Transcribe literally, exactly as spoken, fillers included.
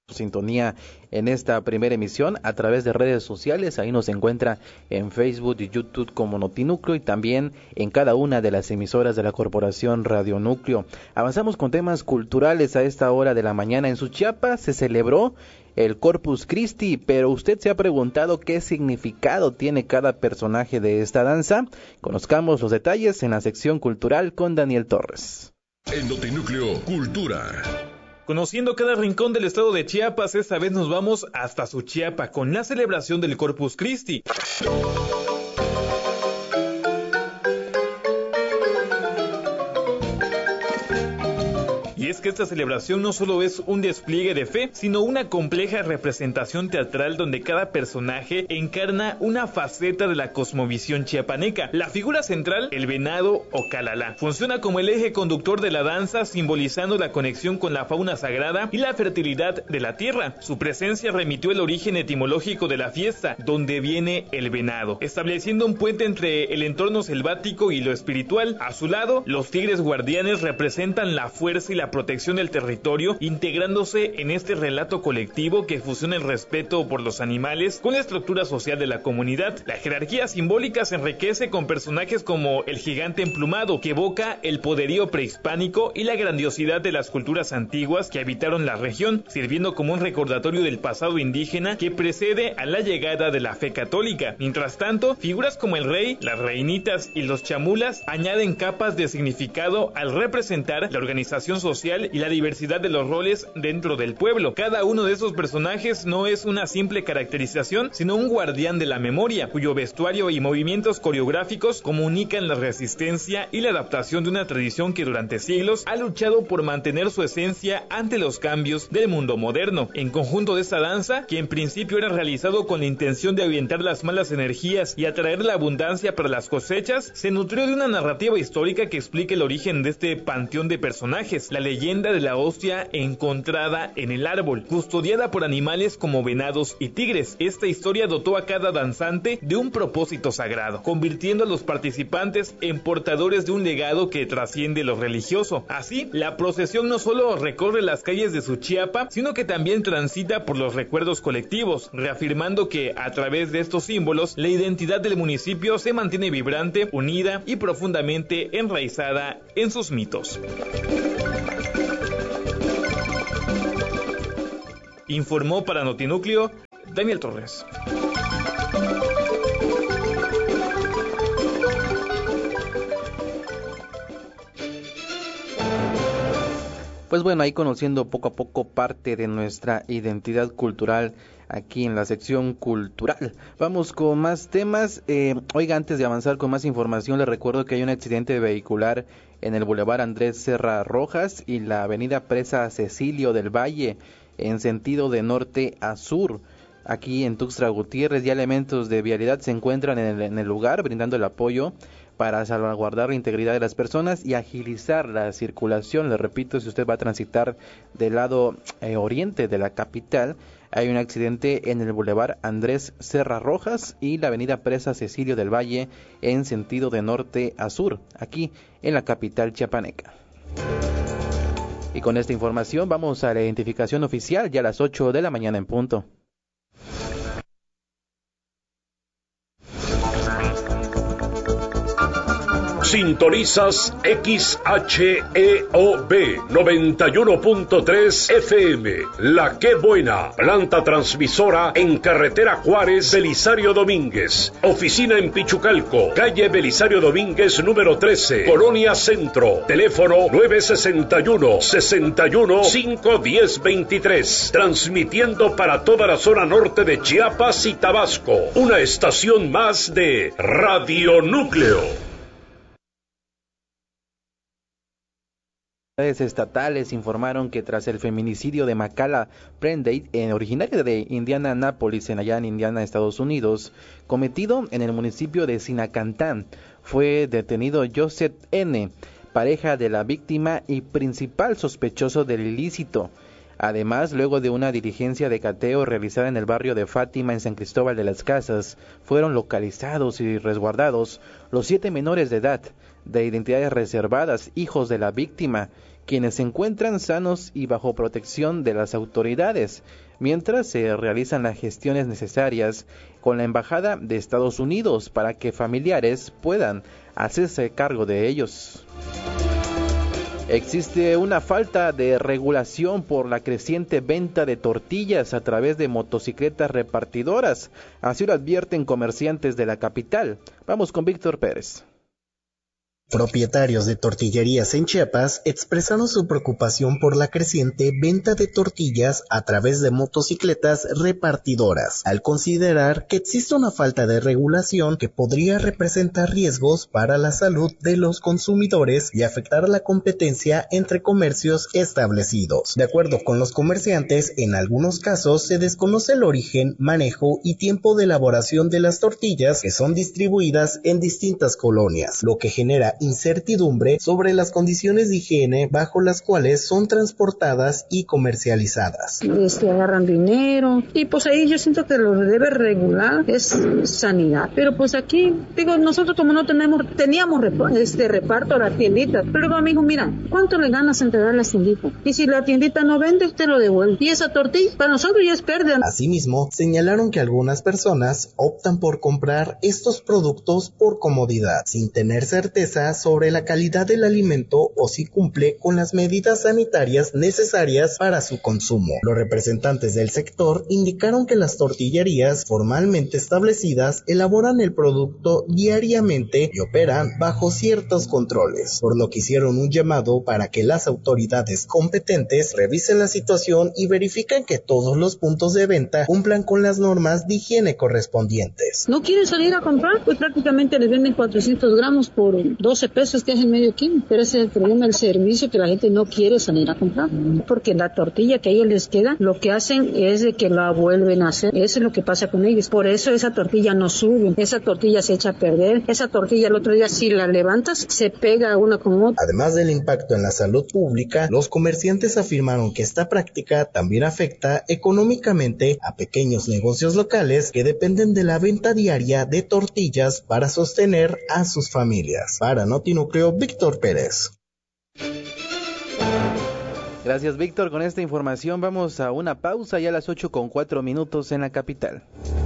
Sintonía en esta primera emisión a través de redes sociales. Ahí nos encuentra en Facebook y YouTube como Notinúcleo y también en cada una de las emisoras de la Corporación Radio Núcleo. Avanzamos con temas culturales a esta hora de la mañana. En Suchiapa se celebró el Corpus Christi, pero usted se ha preguntado qué significado tiene cada personaje de esta danza. Conozcamos los detalles en la sección cultural con Daniel Torres. En Notinúcleo Cultura. Conociendo cada rincón del estado de Chiapas, esta vez nos vamos hasta Suchiapa con la celebración del Corpus Christi. Y es que esta celebración no solo es un despliegue de fe, sino una compleja representación teatral donde cada personaje encarna una faceta de la cosmovisión chiapaneca. La figura central, el venado o calalá, funciona como el eje conductor de la danza, simbolizando la conexión con la fauna sagrada y la fertilidad de la tierra. Su presencia remitió el origen etimológico de la fiesta, donde viene el venado, estableciendo un puente entre el entorno selvático y lo espiritual. A su lado, los tigres guardianes representan la fuerza y la protección del territorio, integrándose en este relato colectivo que fusiona el respeto por los animales con la estructura social de la comunidad. La jerarquía simbólica se enriquece con personajes como el gigante emplumado, que evoca el poderío prehispánico y la grandiosidad de las culturas antiguas que habitaron la región, sirviendo como un recordatorio del pasado indígena que precede a la llegada de la fe católica. Mientras tanto, figuras como el rey, las reinitas y los chamulas añaden capas de significado al representar la organización social y la diversidad de los roles dentro del pueblo. Cada uno de esos personajes no es una simple caracterización, sino un guardián de la memoria, cuyo vestuario y movimientos coreográficos comunican la resistencia y la adaptación de una tradición que durante siglos ha luchado por mantener su esencia ante los cambios del mundo moderno. En conjunto de esta danza, que en principio era realizado con la intención de ahuyentar las malas energías y atraer la abundancia para las cosechas, se nutrió de una narrativa histórica que explica el origen de este panteón de personajes, la leyenda de la hostia encontrada en el árbol, custodiada por animales como venados y tigres. Esta historia dotó a cada danzante de un propósito sagrado, convirtiendo a los participantes en portadores de un legado que trasciende lo religioso. Así, la procesión no solo recorre las calles de Suchiapa, sino que también transita por los recuerdos colectivos, reafirmando que a través de estos símbolos, la identidad del municipio se mantiene vibrante, unida y profundamente enraizada en sus mitos. Informó para Notinúcleo Daniel Torres. Pues bueno, ahí conociendo poco a poco parte de nuestra identidad cultural aquí en la sección cultural. Vamos con más temas. Eh, oiga, antes de avanzar con más información, les recuerdo que hay un accidente vehicular en el Boulevard Andrés Serra Rojas y la avenida Presa Cecilio del Valle, en sentido de norte a sur. Aquí en Tuxtla Gutiérrez, ya elementos de vialidad se encuentran en el, en el lugar brindando el apoyo para salvaguardar la integridad de las personas y agilizar la circulación. Les repito, si usted va a transitar del lado eh, oriente de la capital, hay un accidente en el Boulevard Andrés Serra Rojas y la avenida Presa Cecilio del Valle en sentido de norte a sur, aquí en la capital chiapaneca. Y con esta información vamos a la identificación oficial ya a las ocho de la mañana en punto. Sintonizas X H E O B noventa y uno punto tres F M, La Qué Buena, planta transmisora en carretera Juárez, Belisario Domínguez, oficina en Pichucalco, calle Belisario Domínguez número trece, Colonia Centro, teléfono nueve sesenta y uno, sesenta y uno, cinco diez veintitrés, transmitiendo para toda la zona norte de Chiapas y Tabasco, una estación más de Radio Núcleo. Estatales informaron que tras el feminicidio de Makala Prendate, eh, originaria de Indianápolis, en allá en Indiana, Estados Unidos, cometido en el municipio de Sinacantán, fue detenido Joseph N., pareja de la víctima y principal sospechoso del ilícito. Además, luego de una diligencia de cateo realizada en el barrio de Fátima, en San Cristóbal de las Casas, fueron localizados y resguardados los siete menores de edad, de identidades reservadas, hijos de la víctima, quienes se encuentran sanos y bajo protección de las autoridades, mientras se realizan las gestiones necesarias con la Embajada de Estados Unidos para que familiares puedan hacerse cargo de ellos. Existe una falta de regulación por la creciente venta de tortillas a través de motocicletas repartidoras, así lo advierten comerciantes de la capital. Vamos con Víctor Pérez. Propietarios de tortillerías en Chiapas expresaron su preocupación por la creciente venta de tortillas a través de motocicletas repartidoras, al considerar que existe una falta de regulación que podría representar riesgos para la salud de los consumidores y afectar la competencia entre comercios establecidos. De acuerdo con los comerciantes, en algunos casos se desconoce el origen, manejo y tiempo de elaboración de las tortillas que son distribuidas en distintas colonias, lo que genera incertidumbre sobre las condiciones de higiene bajo las cuales son transportadas y comercializadas. Este, agarran dinero y pues ahí yo siento que lo que debe regular es sanidad, pero pues aquí, digo, nosotros como no tenemos, teníamos rep- este reparto a las tienditas, pero luego me dijo, mira, ¿cuánto le ganas en entregar a las tienditas? Y si la tiendita no vende, te lo devuelve. Y esa tortilla para nosotros ya es pérdida. Asimismo, señalaron que algunas personas optan por comprar estos productos por comodidad, sin tener certeza sobre la calidad del alimento o si cumple con las medidas sanitarias necesarias para su consumo. Los representantes del sector indicaron que las tortillerías formalmente establecidas elaboran el producto diariamente y operan bajo ciertos controles, por lo que hicieron un llamado para que las autoridades competentes revisen la situación y verifiquen que todos los puntos de venta cumplan con las normas de higiene correspondientes. ¿No quieren salir a comprar? Pues prácticamente les venden cuatrocientos gramos por doce pesos que es el medio kilo, pero ese es el problema del servicio, que la gente no quiere salir a comprar, porque la tortilla que a ellos les queda, lo que hacen es de que la vuelven a hacer, eso es lo que pasa con ellos, por eso esa tortilla no sube, esa tortilla se echa a perder, esa tortilla el otro día si la levantas, se pega una con otra. Además del impacto en la salud pública, los comerciantes afirmaron que esta práctica también afecta económicamente a pequeños negocios locales que dependen de la venta diaria de tortillas para sostener a sus familias. Para Notinúcleo, Víctor Pérez. Gracias, Víctor. Con esta información vamos a una pausa ya a las ocho con cuatro minutos en la capital.